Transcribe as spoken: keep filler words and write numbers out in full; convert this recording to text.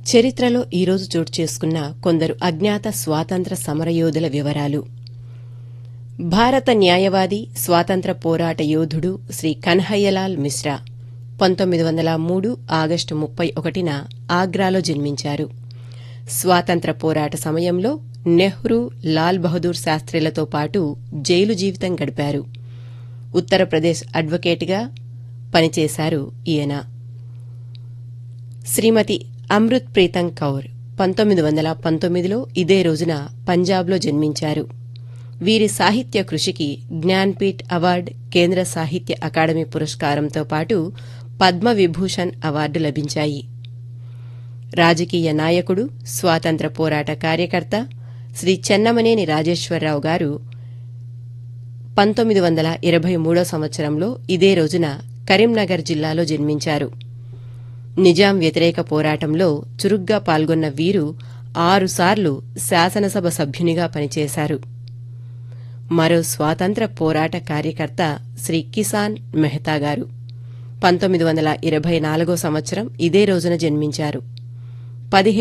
చరిత్రలో ఈరోజు చోటు చేసుకున్న కొందరు అజ్ఞాత స్వాతంత్ర సమరయోధుల వివరాలు. భారత న్యాయవాది, స్వాతంత్ర పోరాట యోధుడు శ్రీ కన్హయ్యలాల్ మిశ్రా పంతొమ్మిది వందల మూడు ఆగస్టు ముప్పై ఒకటిన ఆగ్రాలో జన్మించారు. స్వాతంత్ర పోరాట సమయంలో నెహ్రూ, లాల్ బహదూర్ శాస్త్రిలతో పాటు జైలు జీవితం గడిపారు. ఉత్తరప్రదేశ్ అడ్వకేట్గా పనిచేశారు ఈయన. శ్రీమతి అమృత్ ప్రీతం కౌర్ పంతొమ్మిది వందల పంతొమ్మిదిలో ఇదే రోజున పంజాబ్లో జన్మించారు. వీరి సాహిత్య కృషికి జ్ఞాన్పీఠ్ అవార్డు, కేంద్ర సాహిత్య అకాడమీ పురస్కారంతో పాటు పద్మవిభూషణ్ అవార్డు లభించాయి. రాజకీయ నాయకుడు, స్వాతంత్ర పోరాట కార్యకర్త శ్రీ చెన్నమనేని రాజేశ్వరరావు గారు పంతొమ్మిది వందల ఇరవై మూడో సంవత్సరంలో ఇదే రోజున కరీంనగర్ జిల్లాలో జన్మించారు. నిజాం వ్యతిరేక పోరాటంలో చురుగ్గా పాల్గొన్న వీరు ఆరుసార్లు శాసనసభ సభ్యునిగా పనిచేశారు. మరో స్వాతంత్ర పోరాట కార్యకర్త శ్రీ కిసాన్ మెహతా గారు పంతొమ్మిది వందల ఇరవై నాలుగో సంవత్సరం ఇదే రోజున జన్మించారు. పదిహేడు